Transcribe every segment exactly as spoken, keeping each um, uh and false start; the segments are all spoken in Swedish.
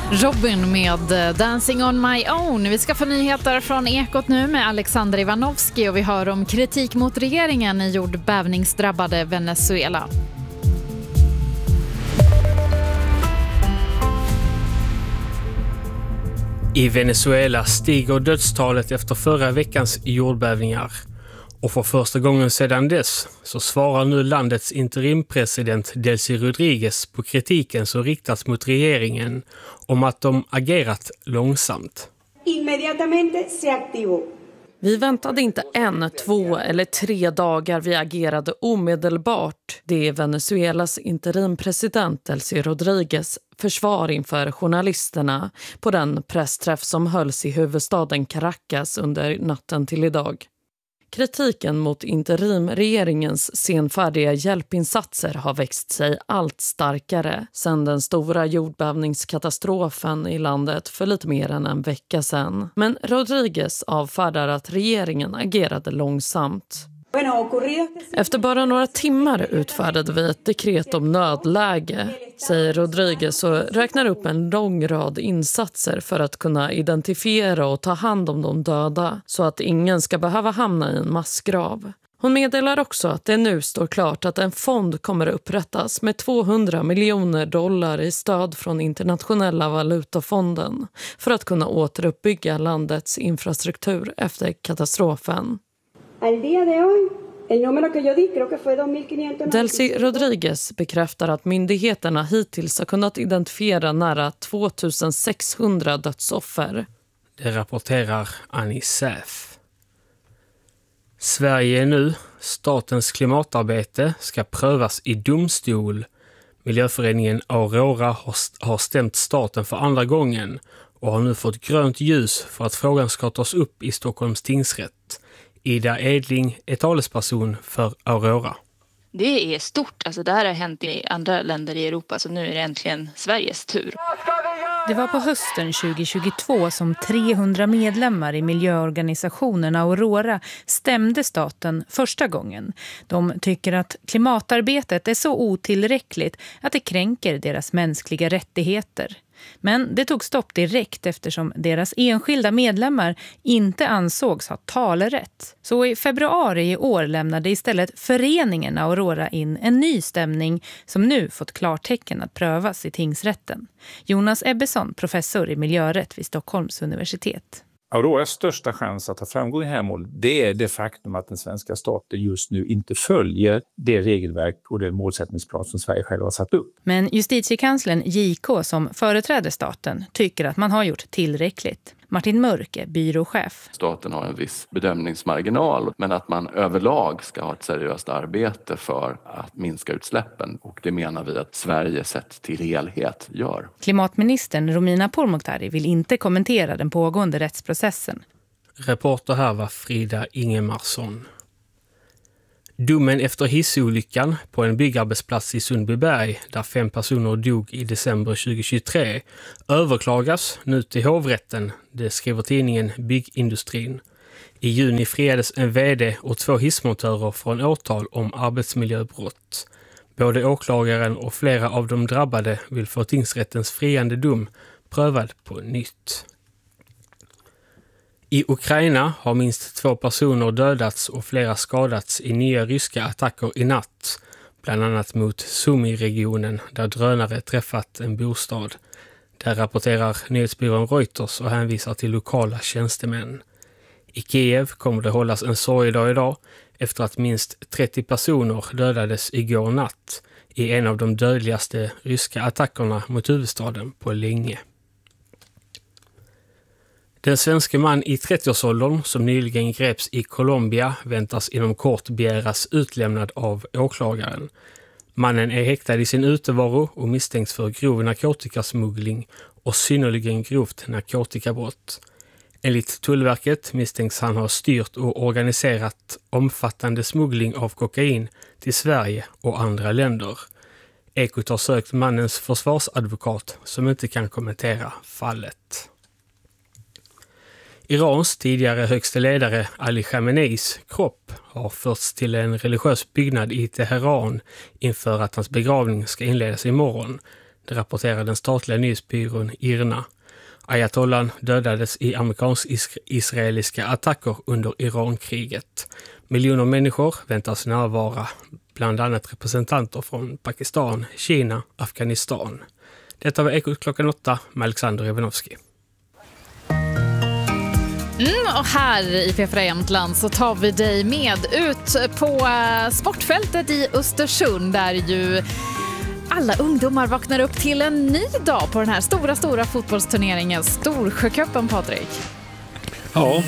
Robin med Dancing on my own. Vi ska få nyheter från Ekot nu med Alexander Ivanovski och vi hör om kritik mot regeringen i jordbävningsdrabbade Venezuela. I Venezuela stiger dödstalet efter förra veckans jordbävningar. Och för första gången sedan dess så svarar nu landets interimpresident Delcy Rodríguez på kritiken som riktats mot regeringen om att de agerat långsamt. Inmediatamente se activó. Vi väntade inte en, två eller tre dagar, vi agerade omedelbart. Det är Venezuelas interimpresident Delcy Rodríguez försvar inför journalisterna på den pressträff som hölls i huvudstaden Caracas under natten till idag. Kritiken mot interimregeringens senfärdiga hjälpinsatser har växt sig allt starkare sedan den stora jordbävningskatastrofen i landet för lite mer än en vecka sedan. Men Rodríguez avfärdar att regeringen agerade långsamt. Efter bara några timmar utfärdade vi ett dekret om nödläge, säger Rodríguez och räknar upp en lång rad insatser för att kunna identifiera och ta hand om de döda så att ingen ska behöva hamna i en massgrav. Hon meddelar också att det nu står klart att en fond kommer att upprättas med tvåhundra miljoner dollar i stöd från Internationella valutafonden för att kunna återuppbygga landets infrastruktur efter katastrofen. Al día de hoy, el número que yo di creo que fue dos mil quinientos. Delcy Rodríguez bekräftar att myndigheterna hittills har kunnat identifiera nära tvåtusensexhundra dödsoffer. Det rapporterar Anisef. Sverige nu, statens klimatarbete ska prövas i domstol. Miljöföreningen Aurora har stämt staten för andra gången och har nu fått grönt ljus för att frågan ska tas upp i Stockholms tingsrätt. Ida Edling är talesperson för Aurora. Det är stort. Alltså det här har hänt i andra länder i Europa, så nu är det äntligen Sveriges tur. Det var på hösten tjugohundratjugotvå som trehundra medlemmar i miljöorganisationen Aurora stämde staten första gången. De tycker att klimatarbetet är så otillräckligt att det kränker deras mänskliga rättigheter. Men det tog stopp direkt eftersom deras enskilda medlemmar inte ansågs ha talerätt. Så i februari i år lämnade istället föreningen Aurora in en ny stämning som nu fått klartecken att prövas i tingsrätten. Jonas Ebbesson, professor i miljörätt vid Stockholms universitet. Auroras största chans att ha framgång i det här målet, det är det faktum att den svenska staten just nu inte följer det regelverk och det målsättningsplan som Sverige själv har satt upp. Men justitiekanslern J K som företräder staten tycker att man har gjort tillräckligt. Martin Mörk är byråchef. Staten har en viss bedömningsmarginal, men att man överlag ska ha ett seriöst arbete för att minska utsläppen. Och det menar vi att Sverige sett till helhet gör. Klimatministern Romina Pourmokhtari vill inte kommentera den pågående rättsprocessen. Reporter här var Frida Ingemarsson. Domen efter hissolyckan på en byggarbetsplats i Sundbyberg där fem personer dog i december tjugohundratjugotre överklagas nu till hovrätten, det skriver tidningen Byggindustrin. I juni friades en vd och två hissmontörer från åtal om arbetsmiljöbrott. Både åklagaren och flera av de drabbade vill få tingsrättens friande dom prövad på nytt. I Ukraina har minst två personer dödats och flera skadats i nya ryska attacker i natt, bland annat mot Sumy-regionen där drönare träffat en bostad. Där rapporterar nyhetsbyrån Reuters och hänvisar till lokala tjänstemän. I Kiev kommer det hållas en sorgedag idag efter att minst trettio personer dödades igår natt i en av de dödligaste ryska attackerna mot huvudstaden på länge. Den svenske man i trettioårsåldern som nyligen greps i Colombia väntas inom kort begäras utlämnad av åklagaren. Mannen är häktad i sin utevaro och misstänks för grov narkotikasmuggling och synnerligen grovt narkotikabrott. Enligt Tullverket misstänks han ha styrt och organiserat omfattande smuggling av kokain till Sverige och andra länder. Ekot har sökt mannens försvarsadvokat som inte kan kommentera fallet. Irans tidigare högste ledare Ali Khameneis kropp har förts till en religiös byggnad i Teheran inför att hans begravning ska inledas imorgon, det rapporterar den statliga nyhetsbyrån Irna. Ayatollan dödades i amerikansk-israeliska attacker under Irankriget. Miljoner människor väntas närvara, bland annat representanter från Pakistan, Kina, Afghanistan. Detta var Ekot klockan åtta med Alexander Ivanovski. Mm, och här i P fyra Jämtland så tar vi dig med ut på sportfältet i Östersund där ju alla ungdomar vaknar upp till en ny dag på den här stora, stora fotbollsturneringen Storsjöcupen, Patrik. Ja,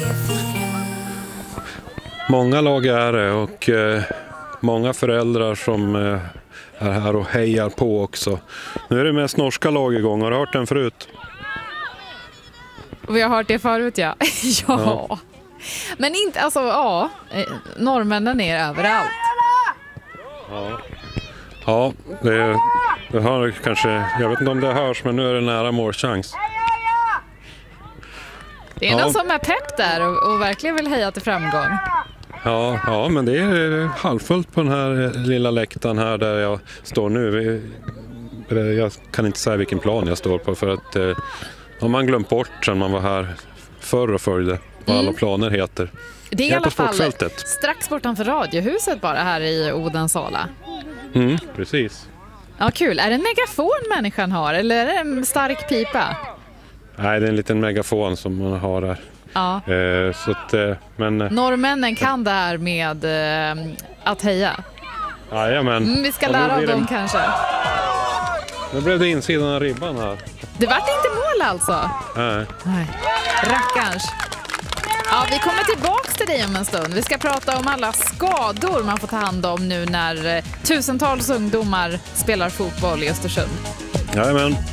många lag är det och eh, många föräldrar som eh, är här och hejar på också. Nu är det mest norska lag igång, har du hört den förut? Vi har hört det förut, ja. ja. ja. Men inte, alltså, ja, norrmännen är överallt. Ja, ja det, det hör kanske, jag vet inte om det hörs, men nu är det nära målchans. Det är ja. någon som är pepp där och, och verkligen vill heja till framgång. Ja, ja, men det är halvfullt på den här lilla läktaren här där jag står nu. Jag kan inte säga vilken plan jag står på för att eh, har man glömt bort sen man var här förr och följde vad alla planer heter. Det är i alla fall strax bortanför Radiohuset bara här i Odensala. Mm, precis. Ja, kul. Är det en megafon människan har eller är det en stark pipa? Nej, det är en liten megafon som man har där. Ja. Eh, så att, eh, men, norrmännen kan det här med eh, att heja. Jajamän. Mm, vi ska lära av dem det... kanske. Nu blev det insidan av ribban här. Det vart inte mål alltså? Nej. Nej. Rackarns. Ja, vi kommer tillbaka till dig om en stund. Vi ska prata om alla skador man får ta hand om nu när tusentals ungdomar spelar fotboll i Östersund. Jajamän.